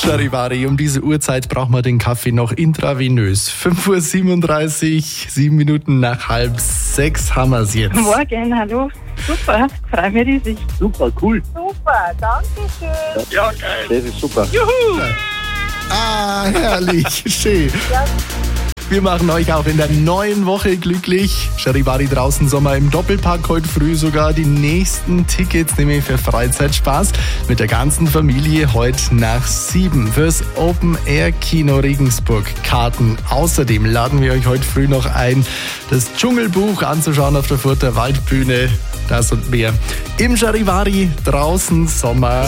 Charivari, um diese Uhrzeit braucht man den Kaffee noch intravenös. 5:37 Uhr, 7 Minuten nach 5:30 haben wir es jetzt. Morgen, hallo. Super, freue mich riesig. Super, cool. Super, danke schön. Ja, geil. Das ist super. Juhu! Ah, herrlich, schön. Ja. Wir machen euch auch in der neuen Woche glücklich. Charivari draußen Sommer im Doppelpack, heute früh sogar die nächsten Tickets, nämlich für Freizeitspaß mit der ganzen Familie heute nach 7 fürs Open Air Kino Regensburg. Karten. Außerdem laden wir euch heute früh noch ein, das Dschungelbuch anzuschauen auf der Furter Waldbühne. Das und mehr im Charivari draußen Sommer.